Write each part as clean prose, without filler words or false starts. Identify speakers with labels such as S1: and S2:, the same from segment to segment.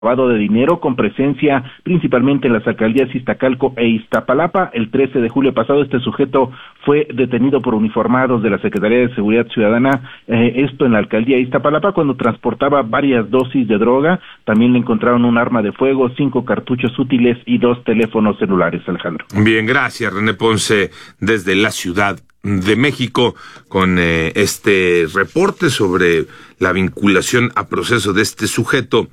S1: lavado de dinero con presencia principalmente en las alcaldías Iztacalco e Iztapalapa. El 13 de julio pasado este sujeto fue detenido por uniformados de la Secretaría de Seguridad Ciudadana, esto en la alcaldía Iztapalapa, cuando transportaba varias dosis de droga. También le encontraron un arma de fuego, 5 cartuchos útiles y 2 teléfonos celulares, Alejandro.
S2: Bien, gracias, René Ponce, desde la Ciudad de México, con este reporte sobre la vinculación a proceso de este sujeto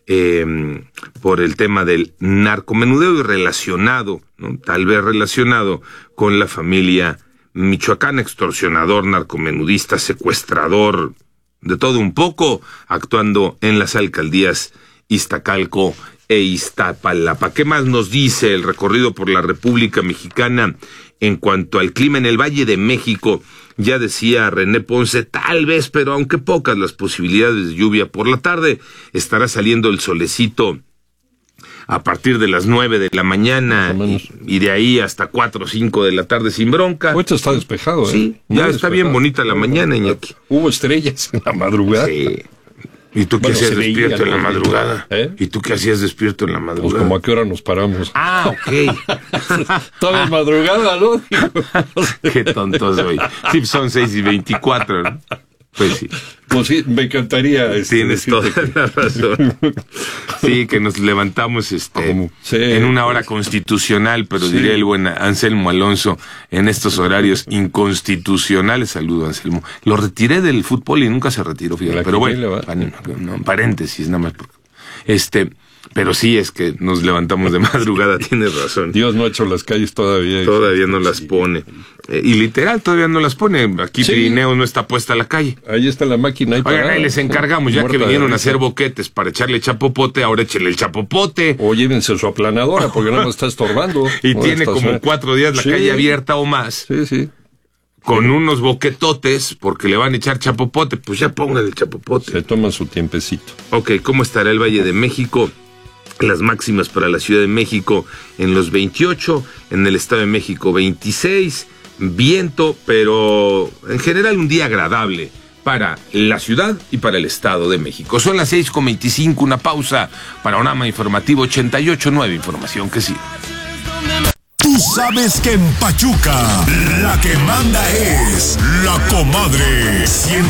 S2: por el tema del narcomenudeo y relacionado, ¿no? Tal vez relacionado con la familia michoacana, extorsionador, narcomenudista, secuestrador, de todo un poco, actuando en las alcaldías Iztacalco e Iztapalapa. ¿Qué más nos dice el recorrido por la República Mexicana en cuanto al clima en el Valle de México? Ya decía René Ponce, tal vez, pero aunque pocas las posibilidades de lluvia por la tarde. Estará saliendo el solecito a partir de las 9 de la mañana y de ahí hasta 4 o 5 de la tarde sin bronca.
S3: Ahorita está despejado,
S2: Sí, ya está bien bonita la mañana, Iñaki.
S3: Hubo estrellas en la madrugada.
S2: Sí. ¿Y tú qué hacías despierto en la madrugada? ¿Y tú qué hacías despierto en la madrugada?
S3: Pues como a qué hora nos paramos.
S2: Ah, ok.
S3: Toda madrugada, ¿no?
S2: Qué tonto soy. Sí, son 6:24, ¿no? Pues sí.
S3: Pues sí, me encantaría.
S2: Tienes toda la razón. Sí, que nos levantamos en una hora constitucional, pero diría el buen Anselmo Alonso, en estos horarios inconstitucionales. Saludo, Anselmo. Lo retiré del fútbol y nunca se retiró, fíjate. Pero bueno, paréntesis, nada más. Pero sí, es que nos levantamos de madrugada, tienes razón.
S3: Dios no ha hecho las calles todavía.
S2: Todavía no las pone. Y literal, todavía no las pone. Aquí Pirineo no está puesta la calle.
S3: Ahí está la máquina.
S2: Oigan, ahí les encargamos, ya que vinieron a hacer boquetes para echarle chapopote, ahora échele el chapopote.
S3: O llévense su aplanadora, porque no nos está estorbando.
S2: Y tiene como 4 días la calle abierta o más.
S3: Sí.
S2: Con unos boquetotes, porque le van a echar chapopote, pues ya pongan el chapopote.
S3: Se toman su tiempecito.
S2: Ok, ¿cómo estará el Valle de México? Las máximas para la Ciudad de México en los 28, en el Estado de México 26, viento, pero en general un día agradable para la ciudad y para el Estado de México. Son las 6:25, una pausa. Panorama Informativo 88.9, información que sí.
S4: Tú sabes que en Pachuca la que manda es La Comadre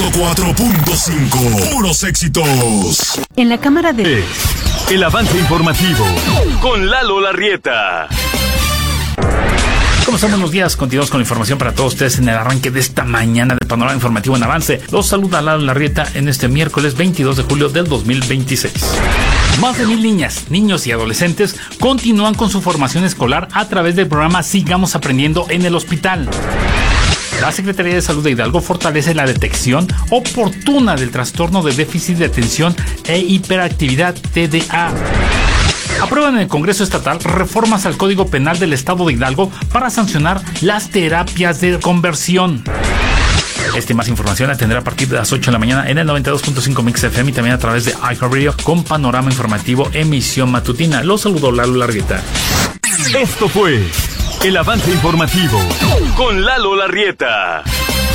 S4: 104.5. Puros éxitos.
S5: En la Cámara de...
S6: El avance informativo con Lalo Larrieta.
S7: ¿Cómo están? Buenos días. Continuamos con la información para todos ustedes en el arranque de esta mañana de Panorama Informativo en Avance. Los saluda Lalo Larrieta en este miércoles 22 de julio del 2026. Más de 1,000 niñas, niños y adolescentes continúan con su formación escolar a través del programa Sigamos Aprendiendo en el Hospital. La Secretaría de Salud de Hidalgo fortalece la detección oportuna del trastorno de déficit de atención e hiperactividad TDA. Aprueban en el Congreso Estatal reformas al Código Penal del Estado de Hidalgo para sancionar las terapias de conversión. Esta y más información la tendrá a partir de las 8 de la mañana en el 92.5 Mix FM y también a través de iHeartRadio con Panorama Informativo Emisión Matutina. Los saludo, Lalo Larrieta.
S6: Esto fue el avance informativo con Lalo Larrieta.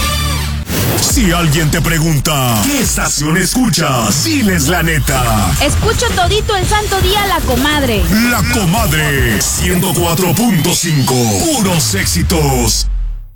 S4: Si alguien te pregunta, ¿qué estación escuchas? Diles la neta.
S8: Escucho todito el santo día La Comadre.
S4: La Comadre 104.5. Puros éxitos.